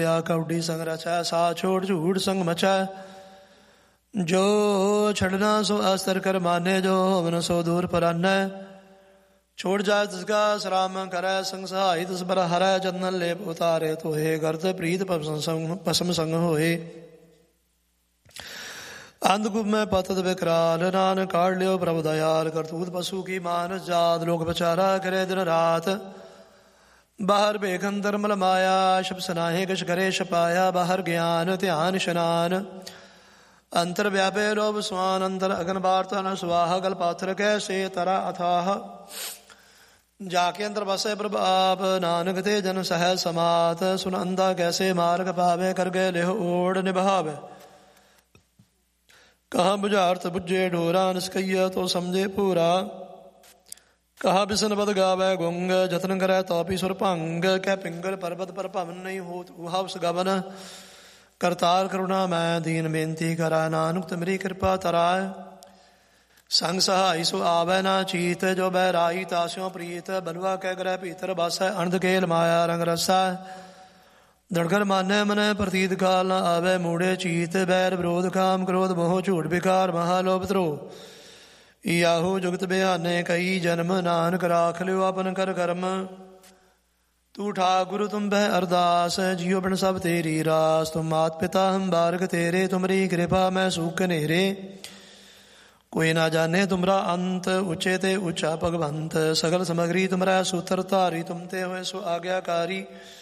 कौडी संग रचै सा छोड़ झूठ संग मचै जो छड़ना सो अस्तर कर माने जो होवन सो दूर परानै छोड़ जाए तिसका सराम करै संग सहाय तिस पर हरै चंदन लेप उतारे तोहे गर्द प्रीत पसम संग होए अंधकुप में पतत विकराल नान काढ़ लियो प्रभु दयाल करतूत पशु की मानस जात लोक बचारा करे दिन रात बाहर बेखंतर मल माया शब सनाहे कश करे छपाया बाहर ज्ञान ध्यान शनान अंतर व्यापे लोभ स्वान अंतर अगन वार्ता न सुवाह गल पाथर कैसे तरा अथाह जाके अंतर बसे प्रभ आप नानक ते जन सह समात सुन अंधा कैसे मार्ग पावे कर गए लेह ओढ़ निभावे कहाँ बुझारत बुझे ढोरा निष्कैया तो समझे पूरा कहा बिसन पद गावै गुंग जतन करे तौपी सुर भंग कै पिंगल पर्वत पर भवन नहीं हो उस गवन करतार करुणा मैं दीन बेनती करा नानक तुमरी कृपा तराय संग सहाय सो आवै ना चीत जो बैराई तास्यों प्रीत बलुआ कै ग्रह भीतर बासै अनंद केल माया रंग रसा दड़कर माने मन प्रतीत काल न आवै मूढ़े चीत बैर विरोध काम क्रोध मोह झूठ विकार महालोभ द्रोह याहू जुगत बिहाने कई जन्म नानक राख लियो अपन कर कर्म तू ठाकुर तुम बह अरदास जियो बन सब तेरी रास तुम मात पिता हम बारक तेरे तुमरी कृपा मैं सूख नेरे कोई ना जाने तुमरा अंत ऊंचे ते ऊंचा भगवंत सगल सामग्री तुमरा सूत्र धारी तुम ते हुए सो आज्ञाकारी